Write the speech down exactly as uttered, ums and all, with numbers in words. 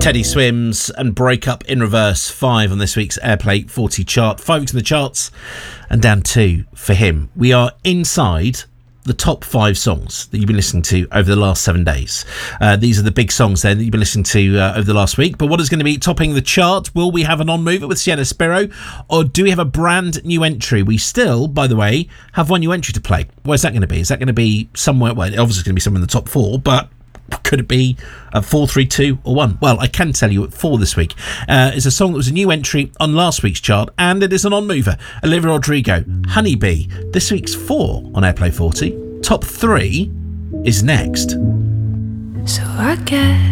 Teddy Swims and Break Up in Reverse, five on this week's Airplay forty chart. Five weeks in the charts and down two for him. We are inside the top five songs that you've been listening to over the last seven days. Uh, these are the big songs then that you've been listening to uh, over the last week. But what is going to be topping the chart? Will we have an on-mover with Sienna Spiro, or do we have a brand new entry? We still, by the way, have one new entry to play. Where's that going to be? Is that going to be somewhere? Well, obviously it's going to be somewhere in the top four, but could it be at four, three, two, or one? Well, I can tell you at four this week. Uh, it's a song that was a new entry on last week's chart, and it is an on-mover. Olivia Rodrigo, Honeybee, this week's four on Airplay forty. Top three is next. So I get